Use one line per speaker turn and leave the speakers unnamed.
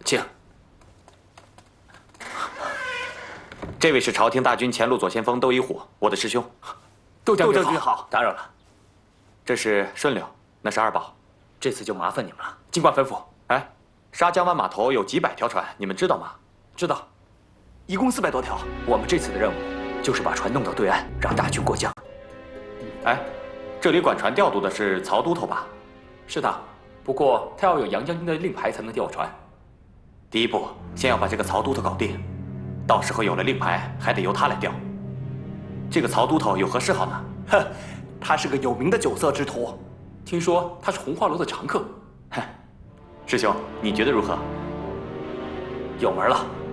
请。
这位是朝廷大军前路左先锋窦一虎，我的师兄。
窦将军
好，打扰了。
这是顺溜，那是二宝。
这次就麻烦你们了，
尽管吩咐。
哎，沙江湾码头有几百条船，你们知道吗？
知道，一共400多条。
我们这次的任务就是把船弄到对岸，让大军过江。
哎，这里管船调度的是曹都头吧？
是的，不过他要有杨将军的令牌才能调船。
第一步，先要把这个曹都头搞定，到时候有了令牌，还得由他来调。这个曹都头有何嗜好呢？
哼，他是个有名的酒色之徒，听说他是红花楼的常客。
哼，师兄，你觉得如何？
有门了。